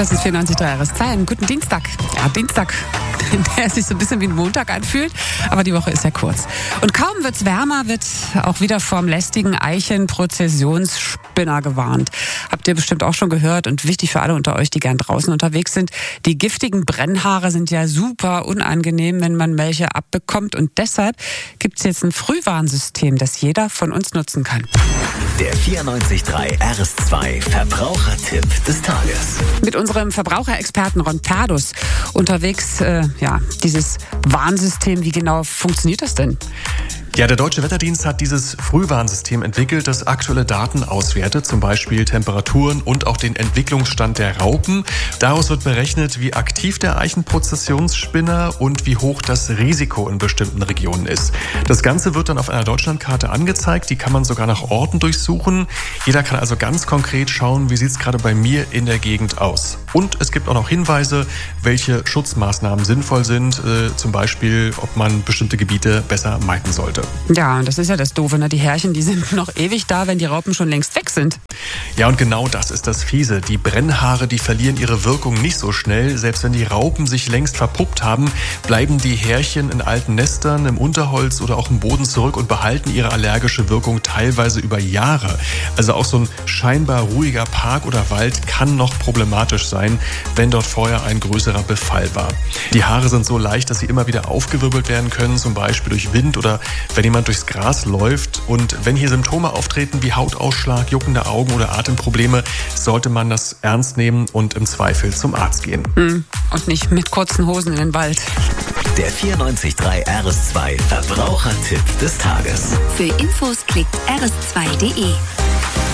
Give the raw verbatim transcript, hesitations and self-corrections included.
Das ist vierundneunzig Komma drei R S zwei. Einen guten Dienstag. Ja, Dienstag, der sich so ein bisschen wie ein Montag anfühlt. Aber die Woche ist ja kurz. Und kaum wird's wärmer, wird auch wieder vom lästigen Eichenprozessionsspinner gewarnt. Habt ihr bestimmt auch schon gehört. Und wichtig für alle unter euch, die gern draußen unterwegs sind. Die giftigen Brennhaare sind ja super unangenehm, wenn man welche abbekommt. Und deshalb gibt's jetzt ein Frühwarnsystem, das jeder von uns nutzen kann. Der vierundneunzig Komma drei R S zwei Verbrauchertipp des Tages. Mit unserem Verbraucherexperten Ron Perdus unterwegs, äh, ja, dieses Warnsystem. Wie genau funktioniert das denn? Ja, der Deutsche Wetterdienst hat dieses Frühwarnsystem entwickelt, das aktuelle Daten auswertet, zum Beispiel Temperaturen und auch den Entwicklungsstand der Raupen. Daraus wird berechnet, wie aktiv der Eichenprozessionsspinner und wie hoch das Risiko in bestimmten Regionen ist. Das Ganze wird dann auf einer Deutschlandkarte angezeigt, die kann man sogar nach Orten durchsuchen. Jeder kann also ganz konkret schauen, wie sieht es gerade bei mir in der Gegend aus. Und es gibt auch noch Hinweise, welche Schutzmaßnahmen sinnvoll sind, äh, zum Beispiel, ob man bestimmte Gebiete besser meiden sollte. Ja, und das ist ja das Doofe, ne? Die Härchen, die sind noch ewig da, wenn die Raupen schon längst weg sind. Ja, und genau das ist das Fiese. Die Brennhaare, die verlieren ihre Wirkung nicht so schnell. Selbst wenn die Raupen sich längst verpuppt haben, bleiben die Härchen in alten Nestern, im Unterholz oder auch im Boden zurück und behalten ihre allergische Wirkung teilweise über Jahre. Also auch so ein scheinbar ruhiger Park oder Wald kann noch problematisch sein, wenn dort vorher ein größerer Befall war. Die Haare sind so leicht, dass sie immer wieder aufgewirbelt werden können, zum Beispiel durch Wind oder wenn jemand durchs Gras läuft. Und wenn hier Symptome auftreten wie Hautausschlag, juckende Augen oder Atemprobleme, sollte man das ernst nehmen und im Zweifel zum Arzt gehen. Hm. Und nicht mit kurzen Hosen in den Wald. Der vierundneunzig Komma drei R S zwei Verbrauchertipp des Tages. Für Infos klickt r s zwei punkt d e.